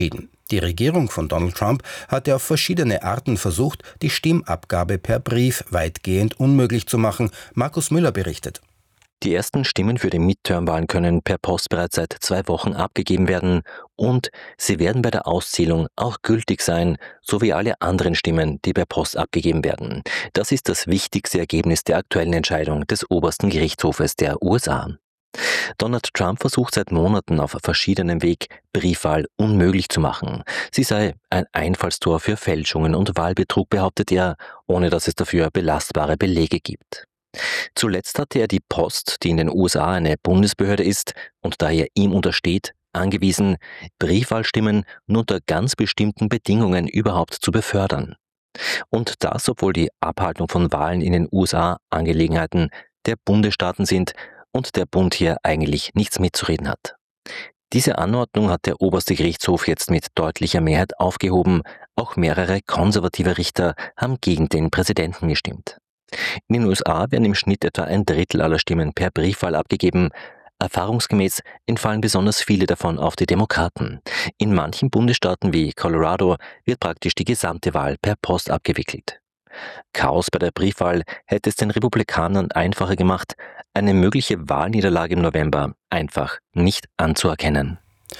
Die Regierung von Donald Trump hatte auf verschiedene Arten versucht, die Stimmabgabe per Brief weitgehend unmöglich zu machen. Markus Müller berichtet. Die ersten Stimmen für die Midterm-Wahlen können per Post bereits seit 2 Wochen abgegeben werden und sie werden bei der Auszählung auch gültig sein, so wie alle anderen Stimmen, die per Post abgegeben werden. Das ist das wichtigste Ergebnis der aktuellen Entscheidung des obersten Gerichtshofes der USA. Donald Trump versucht seit Monaten auf verschiedenem Weg, Briefwahl unmöglich zu machen. Sie sei ein Einfallstor für Fälschungen und Wahlbetrug, behauptet er, ohne dass es dafür belastbare Belege gibt. Zuletzt hatte er die Post, die in den USA eine Bundesbehörde ist und daher ihm untersteht, angewiesen, Briefwahlstimmen nur unter ganz bestimmten Bedingungen überhaupt zu befördern. Und das, obwohl die Abhaltung von Wahlen in den USA Angelegenheiten der Bundesstaaten sind und der Bund hier eigentlich nichts mitzureden hat. Diese Anordnung hat der oberste Gerichtshof jetzt mit deutlicher Mehrheit aufgehoben. Auch mehrere konservative Richter haben gegen den Präsidenten gestimmt. In den USA werden im Schnitt etwa 1/3 aller Stimmen per Briefwahl abgegeben. Erfahrungsgemäß entfallen besonders viele davon auf die Demokraten. In manchen Bundesstaaten wie Colorado wird praktisch die gesamte Wahl per Post abgewickelt. Chaos bei der Briefwahl hätte es den Republikanern einfacher gemacht, eine mögliche Wahlniederlage im November einfach nicht anzuerkennen.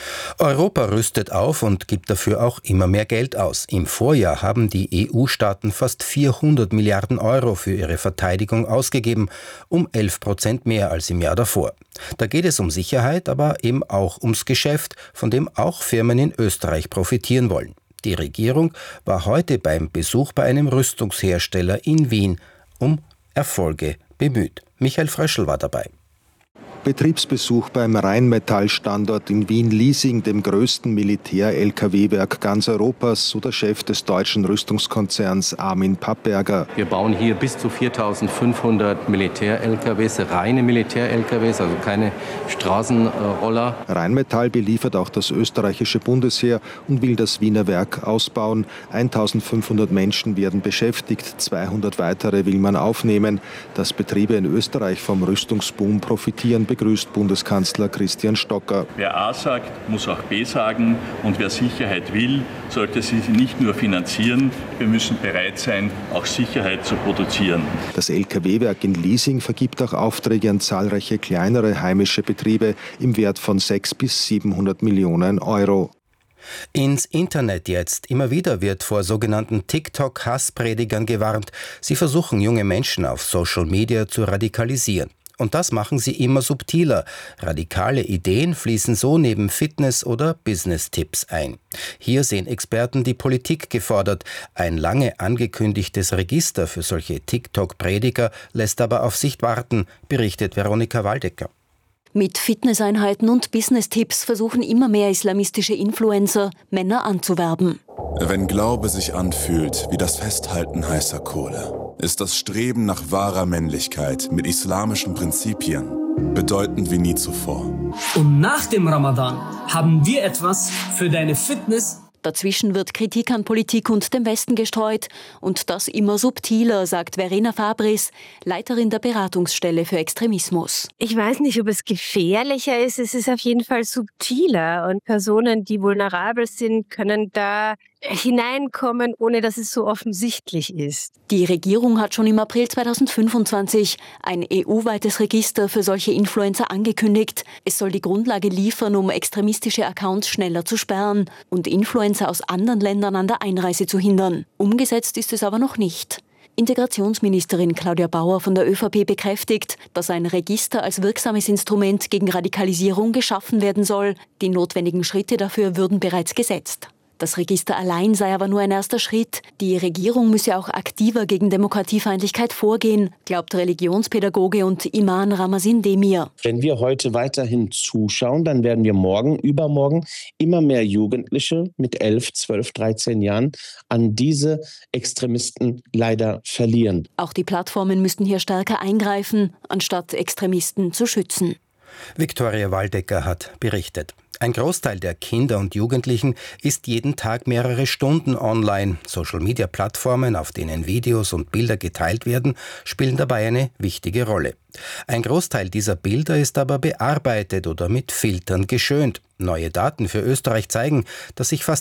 Europa rüstet auf und gibt dafür auch immer mehr Geld aus. Im Vorjahr haben die EU-Staaten fast 400 Milliarden Euro für ihre Verteidigung ausgegeben, um 11% mehr als im Jahr davor. Da geht es um Sicherheit, aber eben auch ums Geschäft, von dem auch Firmen in Österreich profitieren wollen. Die Regierung war heute beim Besuch bei einem Rüstungshersteller in Wien um Erfolge bemüht. Michael Fröschl war dabei. Betriebsbesuch beim Rheinmetall-Standort in Wien-Liesing, dem größten Militär-Lkw-Werk ganz Europas, so der Chef des deutschen Rüstungskonzerns Armin Papperger. Wir bauen hier bis zu 4.500 Militär-Lkws, reine Militär-Lkws, also keine Straßenroller. Rheinmetall beliefert auch das österreichische Bundesheer und will das Wiener Werk ausbauen. 1.500 Menschen werden beschäftigt, 200 weitere will man aufnehmen. Dass Betriebe in Österreich vom Rüstungsboom profitieren, begrüßt Bundeskanzler Christian Stocker. Wer A sagt, muss auch B sagen. Und wer Sicherheit will, sollte sie nicht nur finanzieren. Wir müssen bereit sein, auch Sicherheit zu produzieren. Das Lkw-Werk in Liesing vergibt auch Aufträge an zahlreiche kleinere heimische Betriebe im Wert von 600 bis 700 Millionen Euro. Ins Internet jetzt. Immer wieder wird vor sogenannten TikTok-Hasspredigern gewarnt. Sie versuchen, junge Menschen auf Social Media zu radikalisieren. Und das machen sie immer subtiler. Radikale Ideen fließen so neben Fitness- oder Business-Tipps ein. Hier sehen Experten die Politik gefordert. Ein lange angekündigtes Register für solche TikTok-Prediger lässt aber auf sich warten, berichtet Veronika Waldecker. Mit Fitnesseinheiten und Business-Tipps versuchen immer mehr islamistische Influencer, Männer anzuwerben. Wenn Glaube sich anfühlt wie das Festhalten heißer Kohle, ist das Streben nach wahrer Männlichkeit mit islamischen Prinzipien bedeutend wie nie zuvor. Und nach dem Ramadan haben wir etwas für deine Fitness. Dazwischen wird Kritik an Politik und dem Westen gestreut. Und das immer subtiler, sagt Verena Fabris, Leiterin der Beratungsstelle für Extremismus. Ich weiß nicht, ob es gefährlicher ist. Es ist auf jeden Fall subtiler. Und Personen, die vulnerabel sind, können da hineinkommen, ohne dass es so offensichtlich ist. Die Regierung hat schon im April 2025 ein EU-weites Register für solche Influencer angekündigt. Es soll die Grundlage liefern, um extremistische Accounts schneller zu sperren und Influencer aus anderen Ländern an der Einreise zu hindern. Umgesetzt ist es aber noch nicht. Integrationsministerin Claudia Bauer von der ÖVP bekräftigt, dass ein Register als wirksames Instrument gegen Radikalisierung geschaffen werden soll. Die notwendigen Schritte dafür würden bereits gesetzt. Das Register allein sei aber nur ein erster Schritt. Die Regierung müsse auch aktiver gegen Demokratiefeindlichkeit vorgehen, glaubt Religionspädagoge und Iman Ramazin Demir. Wenn wir heute weiterhin zuschauen, dann werden wir morgen, übermorgen immer mehr Jugendliche mit 11, 12, 13 Jahren an diese Extremisten leider verlieren. Auch die Plattformen müssten hier stärker eingreifen, anstatt Extremisten zu schützen. Viktoria Waldecker hat berichtet. Ein Großteil der Kinder und Jugendlichen ist jeden Tag mehrere Stunden online. Social-Media-Plattformen, auf denen Videos und Bilder geteilt werden, spielen dabei eine wichtige Rolle. Ein Großteil dieser Bilder ist aber bearbeitet oder mit Filtern geschönt. Neue Daten für Österreich zeigen, dass sich fast